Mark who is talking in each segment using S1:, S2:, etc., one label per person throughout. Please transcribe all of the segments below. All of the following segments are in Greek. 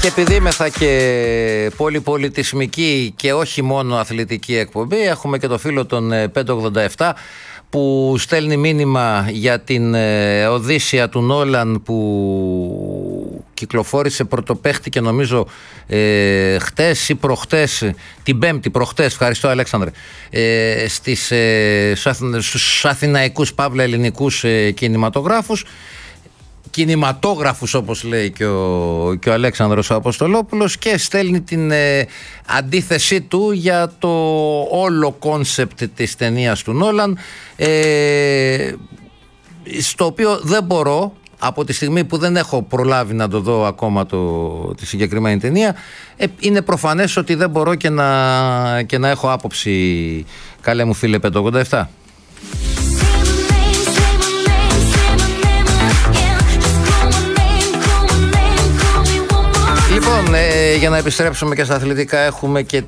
S1: Και επειδή είμεθα και πολυπολιτισμική και όχι μόνο αθλητική εκπομπή, έχουμε και το φίλο των 587 που στέλνει μήνυμα για την Οδύσσεια του Νόλαν που κυκλοφόρησε, πρωτοπαίχτηκε νομίζω χτες ή προχτές, την Πέμπτη, προχτές, ευχαριστώ Αλέξανδρε, στους αθηναϊκούς παύλα ελληνικούς κινηματόγραφους όπως λέει και ο Αλέξανδρος Αποστολόπουλος, και στέλνει την αντίθεσή του για το όλο κόνσεπτ της ταινίας του Νόλαν, στο οποίο δεν μπορώ, από τη στιγμή που δεν έχω προλάβει να το δω ακόμα τη συγκεκριμένη ταινία, είναι προφανές ότι δεν μπορώ και να έχω άποψη, καλέ μου φίλε 587. Λοιπόν, για να επιστρέψουμε και στα αθλητικά, έχουμε και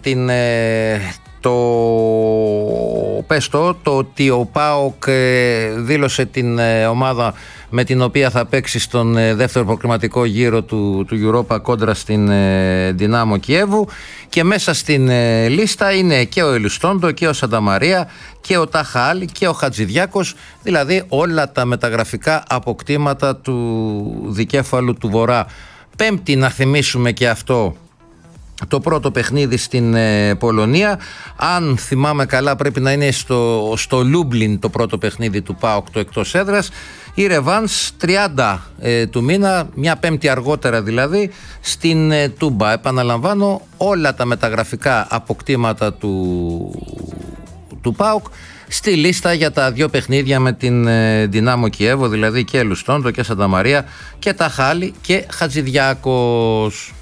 S1: το ότι ο ΠΑΟΚ δήλωσε την ομάδα με την οποία θα παίξει στον δεύτερο προκριματικό γύρο του Europa κόντρα στην Δυνάμο Κιέβου, και μέσα στην λίστα είναι και ο Ελουστόντο και ο Σανταμαρία και ο Ταχάλ και ο Χατζηδιάκος, δηλαδή όλα τα μεταγραφικά αποκτήματα του δικέφαλου του Βορρά. Πέμπτη, να θυμίσουμε και αυτό, το πρώτο παιχνίδι στην Πολωνία. Αν θυμάμαι καλά πρέπει να είναι στο Λούμπλιν το πρώτο παιχνίδι του ΠΑΟΚ, το εκτός έδρας. Η ρεβάνς 30 του μήνα, μια Πέμπτη αργότερα δηλαδή, στην Τούμπα. Επαναλαμβάνω, όλα τα μεταγραφικά αποκτήματα του ΠΑΟΚ στη λίστα για τα δύο παιχνίδια με την Δυνάμο Κιέβο, δηλαδή και Λουστόντο και Σανταμαρία και Ταχάλη και Χατζηδιάκος.